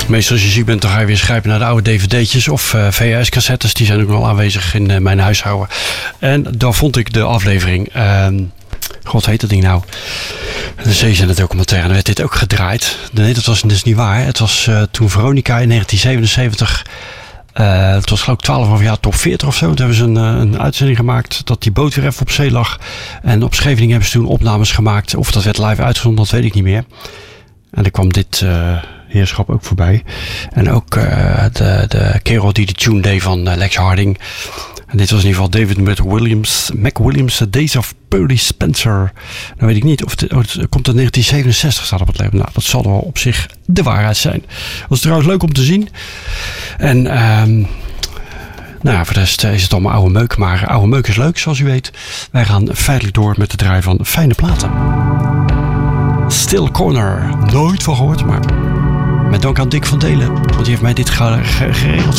Meestal als je ziek bent, dan ga je weer schrijven naar de oude dvd'tjes of VHS-cassettes. Die zijn ook nog aanwezig in mijn huishouden. En daar vond ik de aflevering... God, heet dat ding nou? De Zeezender documentaire. Dan werd dit ook gedraaid. Nee, dat was dus niet waar. Het was toen Veronica in 1977... het was geloof ik 12,5 jaar top 40 of zo. Toen hebben ze een uitzending gemaakt dat die boot weer even op zee lag. En op Scheveningen hebben ze toen opnames gemaakt. Of dat werd live uitgezonden, dat weet ik niet meer. En er kwam dit heerschap ook voorbij. En ook de kerel die de tune deed van Lex Harding. En dit was in ieder geval David McWilliams, The Days of Pearly Spencer. Nou weet ik niet of het komt uit 1967 staat op het label. Nou, dat zal wel op zich de waarheid zijn. Was trouwens leuk om te zien. En voor de rest is het allemaal oude meuk. Maar oude meuk is leuk, zoals u weet. Wij gaan feitelijk door met de draai van fijne platen. Still Corner. Nooit van gehoord, maar met dank aan Dick van Delen. Want die heeft mij dit geregeld